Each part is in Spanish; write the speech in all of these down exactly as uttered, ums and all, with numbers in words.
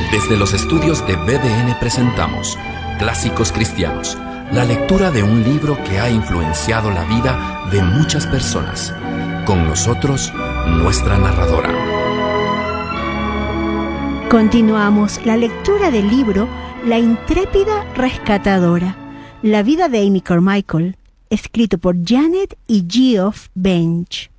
Desde los estudios de B D N presentamos Clásicos Cristianos, la lectura de un libro que ha influenciado la vida de muchas personas. Con nosotros, nuestra narradora. Continuamos la lectura del libro La intrépida rescatadora, la vida de Amy Carmichael, escrito por Janet y Geoff Bench.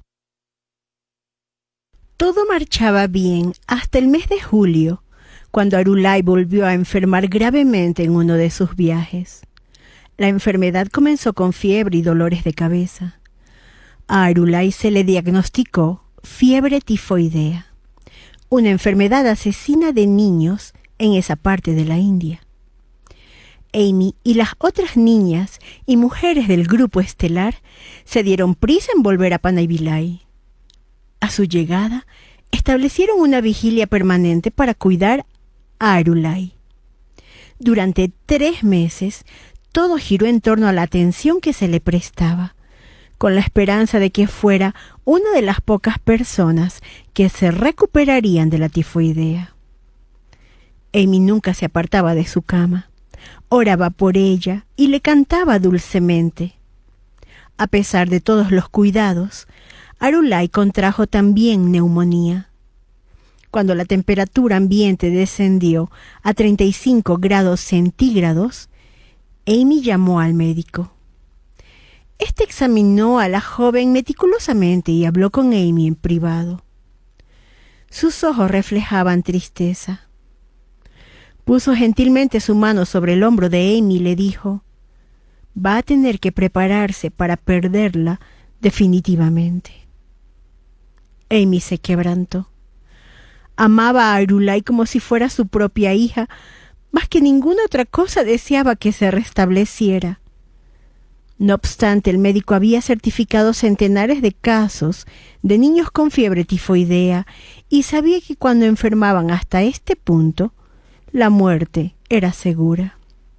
Todo marchaba bien hasta el mes de julio, cuando Arulai volvió a enfermar gravemente en uno de sus viajes. La enfermedad comenzó con fiebre y dolores de cabeza. A Arulai se le diagnosticó fiebre tifoidea, una enfermedad asesina de niños en esa parte de la India. Amy y las otras niñas y mujeres del grupo estelar se dieron prisa en volver a Panay Vilay. A su llegada, establecieron una vigilia permanente para cuidar a Arulai. Durante tres meses, todo giró en torno a la atención que se le prestaba, con la esperanza de que fuera una de las pocas personas que se recuperarían de la tifoidea. Amy nunca se apartaba de su cama, oraba por ella y le cantaba dulcemente. A pesar de todos los cuidados, Arulai contrajo también neumonía. Cuando la temperatura ambiente descendió a treinta y cinco grados centígrados, Amy llamó al médico. Este examinó a la joven meticulosamente y habló con Amy en privado. Sus ojos reflejaban tristeza. Puso gentilmente su mano sobre el hombro de Amy y le dijo: «Va a tener que prepararse para perderla definitivamente». Amy se quebrantó. Amaba a Arulai como si fuera su propia hija, más que ninguna otra cosa deseaba que se restableciera. No obstante, el médico había certificado centenares de casos de niños con fiebre tifoidea y sabía que cuando enfermaban hasta este punto, la muerte era segura.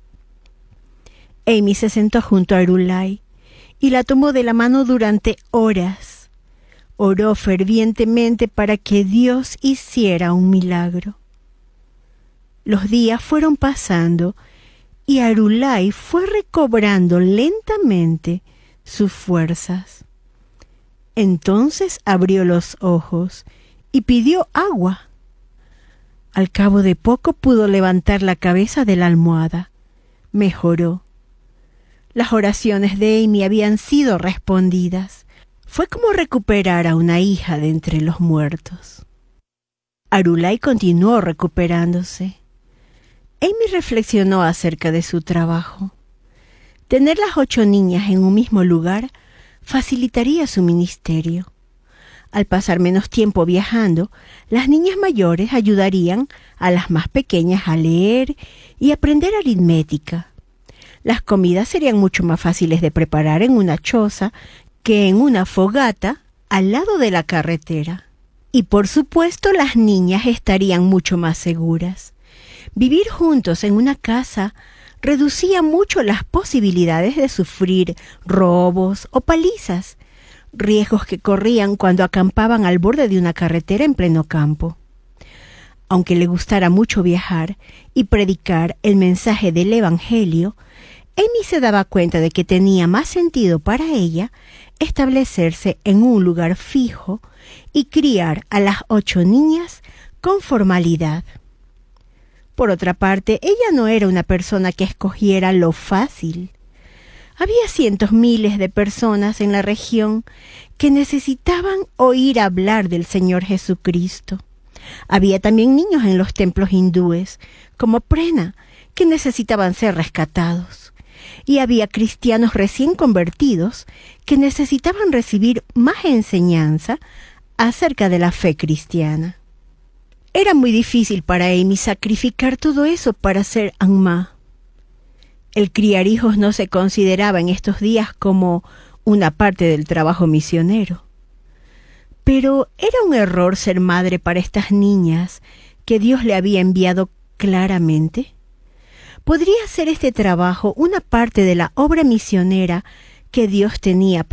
Amy se sentó junto a Arulai y la tomó de la mano durante horas. Oró fervientemente para que Dios hiciera un milagro. Los días fueron pasando y Arulai fue recobrando lentamente sus fuerzas. Entonces abrió los ojos y pidió agua. Al cabo de poco pudo levantar la cabeza de la almohada. Mejoró. Las oraciones de Amy habían sido respondidas. Fue como recuperar a una hija de entre los muertos. Arulai continuó recuperándose. Amy reflexionó acerca de su trabajo. Tener las ocho niñas en un mismo lugar facilitaría su ministerio. Al pasar menos tiempo viajando, las niñas mayores ayudarían a las más pequeñas a leer y aprender aritmética. Las comidas serían mucho más fáciles de preparar en una choza que en una fogata al lado de la carretera. Y por supuesto las niñas estarían mucho más seguras. Vivir juntos en una casa reducía mucho las posibilidades de sufrir robos o palizas, riesgos que corrían cuando acampaban al borde de una carretera en pleno campo. Aunque le gustara mucho viajar y predicar el mensaje del Evangelio, Amy se daba cuenta de que tenía más sentido para ella establecerse en un lugar fijo y criar a las ocho niñas con formalidad. Por otra parte, ella no era una persona que escogiera lo fácil. Había cientos miles de personas en la región que necesitaban oír hablar del Señor Jesucristo. Había también niños en los templos hindúes, como Prena, que necesitaban ser rescatados. Y había cristianos recién convertidos que necesitaban recibir más enseñanza acerca de la fe cristiana. Era muy difícil para Amy sacrificar todo eso para ser Anma. El criar hijos no se consideraba en estos días como una parte del trabajo misionero. Pero era un error ser madre para estas niñas que Dios le había enviado claramente. ¿Podría ser este trabajo una parte de la obra misionera que Dios tenía